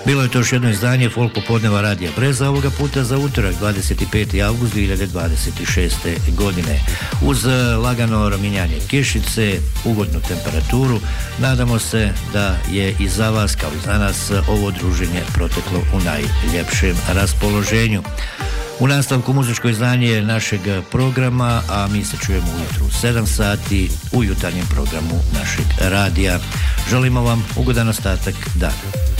Bilo je to još jedno izdanje Folk popodneva Radija Breza, ovoga puta za utorak 25. avgust 2026. godine. Uz lagano rominjanje kišice, ugodnu temperaturu, nadamo se da je i za vas kao i za nas ovo druženje proteklo u najljepšem raspoloženju. U nastavku muzičko izdanje našeg programa, a mi se čujemo ujutru u 7 sati u jutarnjem programu našeg radija. Želimo vam ugodan ostatak dana.